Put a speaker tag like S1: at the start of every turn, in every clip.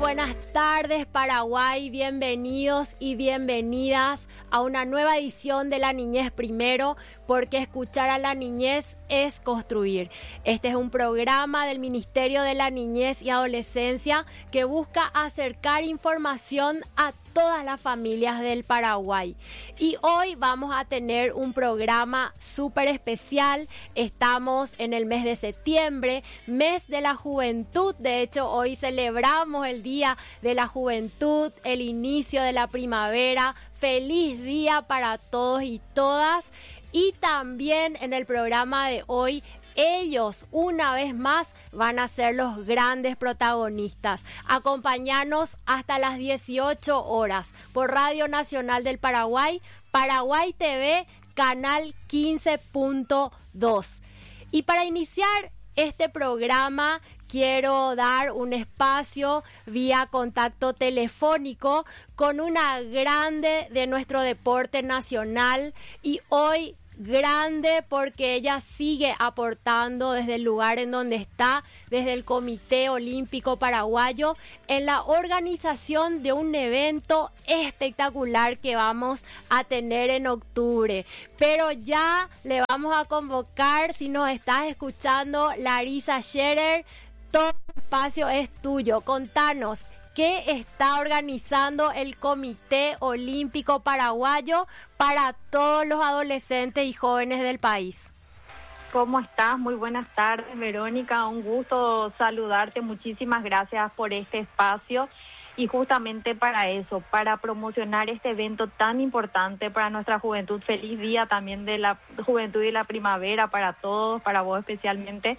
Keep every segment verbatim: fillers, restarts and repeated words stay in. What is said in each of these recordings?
S1: buenas tardes Paraguay, bienvenidos y bienvenidas a una nueva edición de La Niñez Primero, porque escuchar a la niñez es construir. Este es un programa del Ministerio de la Niñez y Adolescencia que busca acercar información a todas las familias del Paraguay. Y hoy vamos a tener un programa súper especial. Estamos en el mes de septiembre, mes de la juventud. De hecho, hoy celebramos el Día de la Juventud, el inicio de la primavera. Feliz día para todos y todas. Y también en el programa de hoy, ellos una vez más van a ser los grandes protagonistas. Acompáñanos hasta las dieciocho horas por Radio Nacional del Paraguay, Paraguay T V, canal quince punto dos. Y para iniciar este programa, quiero dar un espacio vía contacto telefónico con una grande de nuestro deporte nacional, y hoy grande porque ella sigue aportando desde el lugar en donde está, desde el Comité Olímpico Paraguayo, en la organización de un evento espectacular que vamos a tener en octubre. Pero ya le vamos a convocar, si nos estás escuchando, Larisa Scherer, todo el espacio es tuyo. Contanos, ¿qué está organizando el Comité Olímpico Paraguayo para todos los adolescentes y jóvenes del país?
S2: ¿Cómo estás? Muy buenas tardes, Verónica. Un gusto saludarte. Muchísimas gracias por este espacio. Y justamente para eso, para promocionar este evento tan importante para nuestra juventud. Feliz día también de la juventud y la primavera para todos, para vos especialmente.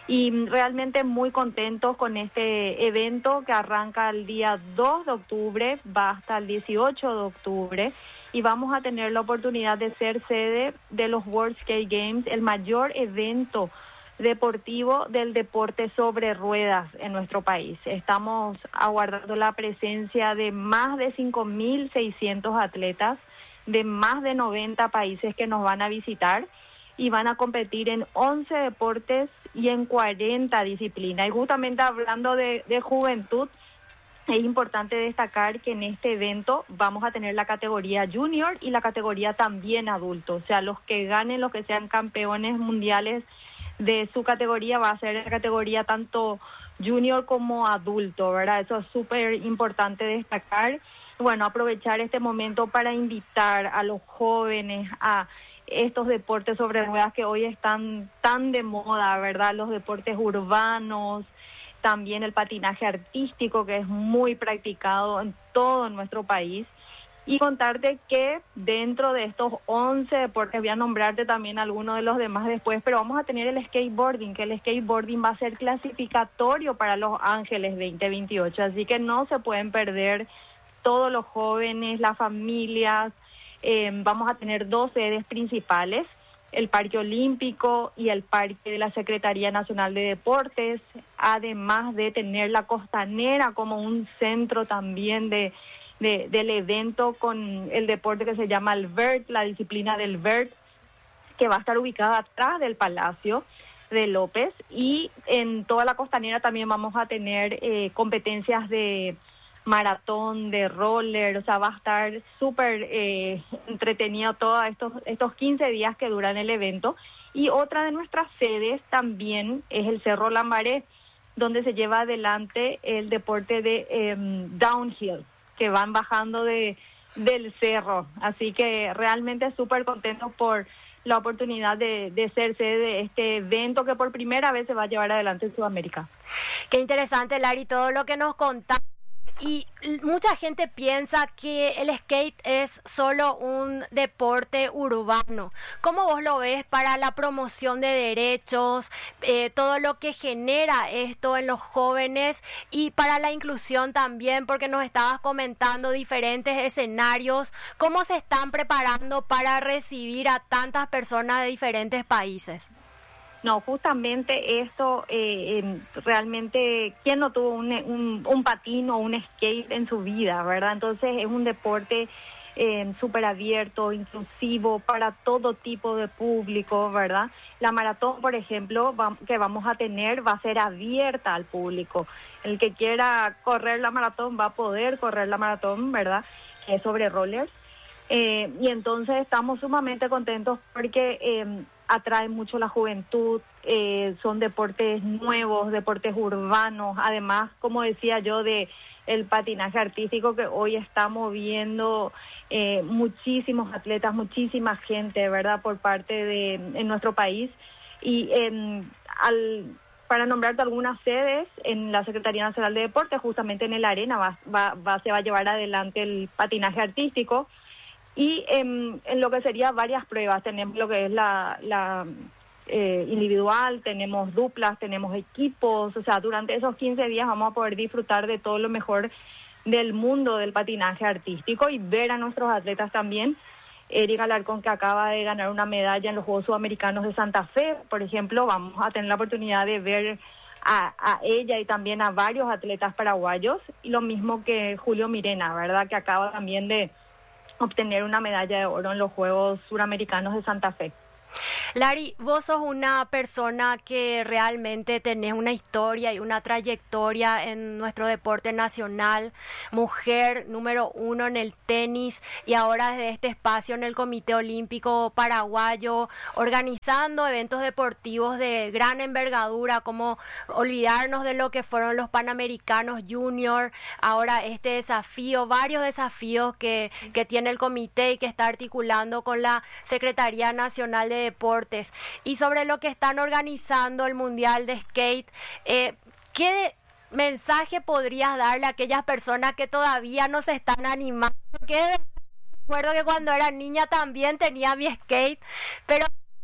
S2: Y realmente muy contentos con este evento que arranca el día dos de octubre, va hasta el dieciocho de octubre, y vamos a tener la oportunidad de ser sede de los World Skate Games, el mayor evento deportivo del deporte sobre ruedas en nuestro país. Estamos aguardando la presencia de más de cinco mil seiscientos atletas de más de noventa países que nos van a visitar, y van a competir en once deportes y en cuarenta disciplinas. Y justamente hablando de, de juventud, es importante destacar que en este evento vamos a tener la categoría junior y la categoría también adulto. O sea, los que ganen, los que sean campeones mundiales de su categoría, va a ser la categoría tanto junior como adulto, ¿verdad? Eso es súper importante destacar. Bueno, aprovechar este momento para invitar a los jóvenes a estos deportes sobre ruedas que hoy están tan de moda, ¿verdad? Los deportes urbanos, también el patinaje artístico, que es muy practicado en todo nuestro país. Y contarte que dentro de estos once deportes, voy a nombrarte también algunos de los demás después, pero vamos a tener el skateboarding, que el skateboarding va a ser clasificatorio para Los Ángeles veinte veintiocho, así que no se pueden perder todos los jóvenes, las familias. Eh, vamos a tener dos sedes principales, el Parque Olímpico y el Parque de la Secretaría Nacional de Deportes, además de tener la Costanera como un centro también de, de del evento con el deporte que se llama el vert, la disciplina del vert, que va a estar ubicada atrás del Palacio de López. Y en toda la Costanera también vamos a tener eh, competencias de maratón, de roller. O sea, va a estar súper eh, entretenido todos estos, estos quince días que duran el evento. Y otra de nuestras sedes también es el Cerro Lambaré, donde se lleva adelante el deporte de eh, downhill, que van bajando de del cerro. Así que realmente súper contentos por la oportunidad de, de ser sede de este evento que por primera vez se va a llevar adelante en Sudamérica.
S1: Qué interesante, Lari, todo lo que nos contaste. Y mucha gente piensa que el skate es solo un deporte urbano. ¿Cómo vos lo ves para la promoción de derechos, eh, todo lo que genera esto en los jóvenes y para la inclusión también? Porque nos estabas comentando diferentes escenarios. ¿Cómo se están preparando para recibir a tantas personas de diferentes países?
S2: No, justamente esto, eh, eh, realmente, ¿quién no tuvo un, un, un patín o un skate en su vida, verdad? Entonces es un deporte eh, súper abierto, inclusivo para todo tipo de público, ¿verdad? La maratón, por ejemplo, va, que vamos a tener va a ser abierta al público. El que quiera correr la maratón va a poder correr la maratón, ¿verdad? Que es sobre rollers. Eh, y entonces estamos sumamente contentos porque eh, atrae mucho la juventud, eh, son deportes nuevos, deportes urbanos, además, como decía yo, de el patinaje artístico que hoy estamos viendo eh, muchísimos atletas, muchísima gente, ¿verdad?, por parte de en nuestro país. Y eh, al, para nombrarte algunas sedes, en la Secretaría Nacional de Deportes, justamente en el Arena, va, va, va, se va a llevar adelante el patinaje artístico. Y en, en lo que sería varias pruebas, tenemos lo que es la, la eh, individual, tenemos duplas, tenemos equipos, o sea, durante esos quince días vamos a poder disfrutar de todo lo mejor del mundo del patinaje artístico y ver a nuestros atletas también. Erika Alarcón, que acaba de ganar una medalla en los Juegos Sudamericanos de Santa Fe, por ejemplo, vamos a tener la oportunidad de ver a, a ella y también a varios atletas paraguayos, y lo mismo que Julio Mirena, ¿verdad?, que acaba también de obtener una medalla de oro en los Juegos Suramericanos de Santa Fe.
S1: Lari, vos sos una persona que realmente tenés una historia y una trayectoria en nuestro deporte nacional, mujer número uno en el tenis y ahora desde este espacio en el Comité Olímpico Paraguayo, organizando eventos deportivos de gran envergadura, como olvidarnos de lo que fueron los Panamericanos Junior, ahora este desafío, varios desafíos que, que tiene el comité y que está articulando con la Secretaría Nacional de Deportes. Y sobre lo que están organizando el Mundial de Skate, eh, ¿qué mensaje podrías darle a aquellas personas que todavía no se están animando? Porque recuerdo que cuando era niña también tenía mi skate, pero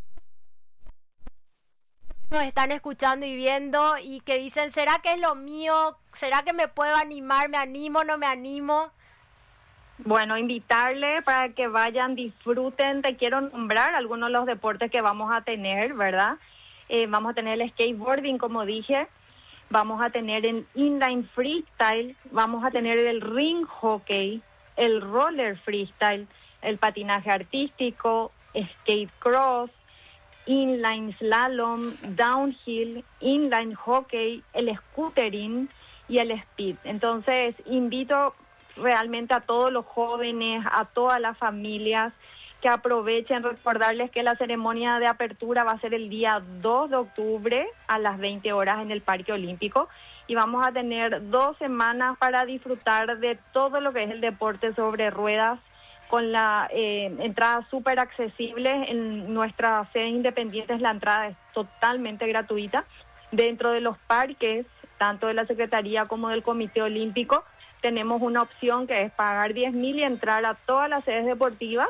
S1: nos están escuchando y viendo y que dicen, ¿será que es lo mío? ¿Será que me puedo animar? ¿Me animo? ¿No me animo?
S2: Bueno, invitarle para que vayan, disfruten. Te quiero nombrar algunos de los deportes que vamos a tener, ¿verdad? Eh, vamos a tener el skateboarding, como dije. Vamos a tener el inline freestyle. Vamos a tener el ring hockey, el roller freestyle, el patinaje artístico, skate cross, inline slalom, downhill, inline hockey, el scootering y el speed. Entonces, invito realmente a todos los jóvenes, a todas las familias que aprovechen, recordarles que la ceremonia de apertura va a ser el día dos de octubre a las veinte horas en el Parque Olímpico y vamos a tener dos semanas para disfrutar de todo lo que es el deporte sobre ruedas con la eh, entrada súper accesible. En nuestras sedes independientes la entrada es totalmente gratuita. Dentro de los parques, tanto de la Secretaría como del Comité Olímpico, tenemos una opción que es pagar diez mil y entrar a todas las sedes deportivas,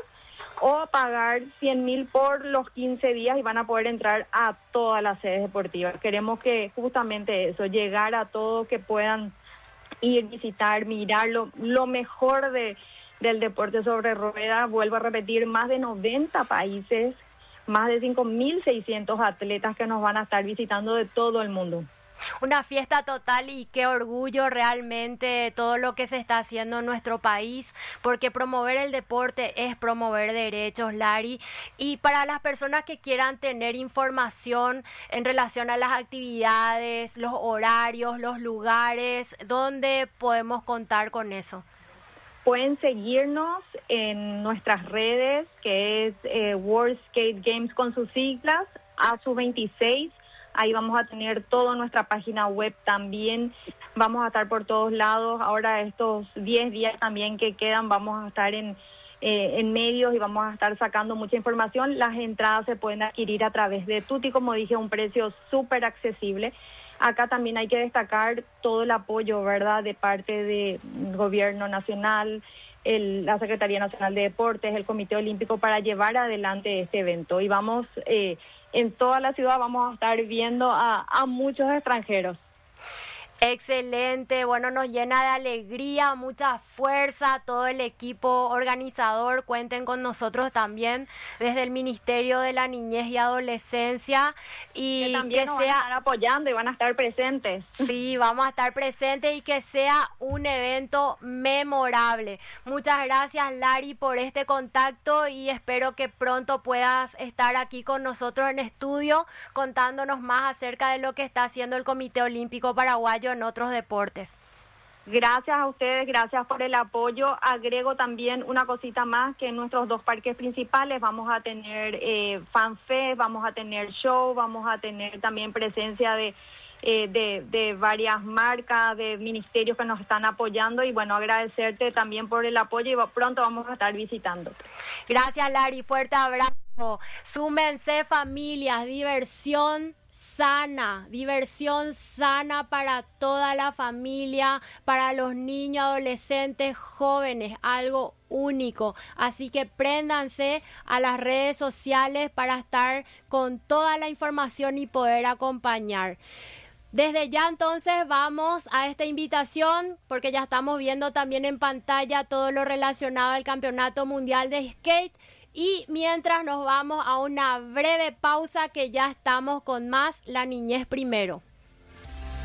S2: o pagar cien mil por los quince días y van a poder entrar a todas las sedes deportivas. Queremos que justamente eso, llegar a todos, que puedan ir, visitar, mirar lo, lo mejor de, del deporte sobre ruedas. Vuelvo a repetir, más de noventa países, más de cinco mil seiscientos atletas que nos van a estar visitando de todo el mundo.
S1: Una fiesta total y qué orgullo realmente todo lo que se está haciendo en nuestro país, porque promover el deporte es promover derechos, Lari. Y para las personas que quieran tener información en relación a las actividades, los horarios, los lugares, ¿dónde podemos contar con eso?
S2: Pueden seguirnos en nuestras redes, que es eh, World Skate Games con sus siglas, A S U veintiséis. Ahí vamos a tener toda nuestra página web también. Vamos a estar por todos lados. Ahora estos diez días también que quedan vamos a estar en, eh, en medios y vamos a estar sacando mucha información. Las entradas se pueden adquirir a través de Tuti, como dije, a un precio súper accesible. Acá también hay que destacar todo el apoyo, ¿verdad?, de parte del Gobierno Nacional, el, la Secretaría Nacional de Deportes, el Comité Olímpico, para llevar adelante este evento. Y vamos... Eh, en toda la ciudad vamos a estar viendo a, a muchos extranjeros.
S1: Excelente, bueno, nos llena de alegría, mucha fuerza, todo el equipo organizador, cuenten con nosotros también desde el Ministerio de la Niñez y Adolescencia y
S2: que también
S1: que
S2: nos
S1: sea
S2: van a estar apoyando y van a estar presentes.
S1: Sí, vamos a estar presentes y que sea un evento memorable. Muchas gracias, Lari, por este contacto y espero que pronto puedas estar aquí con nosotros en estudio contándonos más acerca de lo que está haciendo el Comité Olímpico Paraguayo en otros deportes.
S2: Gracias a ustedes, gracias por el apoyo. Agrego también una cosita más, que en nuestros dos parques principales vamos a tener eh, fanfest, vamos a tener show, vamos a tener también presencia de, eh, de, de varias marcas, de ministerios que nos están apoyando y bueno, agradecerte también por el apoyo y pronto vamos a estar visitándote.
S1: Gracias, Lari, fuerte abrazo. Súmense familias, diversión sana, diversión sana para toda la familia, para los niños, adolescentes, jóvenes, algo único. Así que préndanse a las redes sociales para estar con toda la información y poder acompañar. Desde ya entonces vamos a esta invitación porque ya estamos viendo también en pantalla todo lo relacionado al Campeonato Mundial de Skate. Y mientras nos vamos a una breve pausa que ya estamos con más La Niñez Primero.